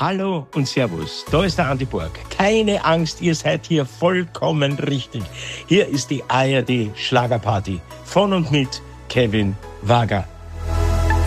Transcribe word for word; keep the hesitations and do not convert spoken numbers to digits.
Hallo und Servus, da ist der Andi Borg. Keine Angst, ihr seid hier vollkommen richtig. Hier ist die A R D Schlagerparty von und mit Kevin Wager.